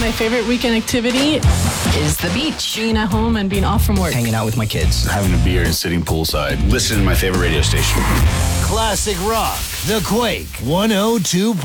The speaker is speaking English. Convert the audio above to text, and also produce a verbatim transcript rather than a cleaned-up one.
My favorite weekend activity is the beach. Being at home and being off from work. Hanging out with my kids. Having a beer and sitting poolside. Listening to my favorite radio station. Classic rock. The Quake one oh two point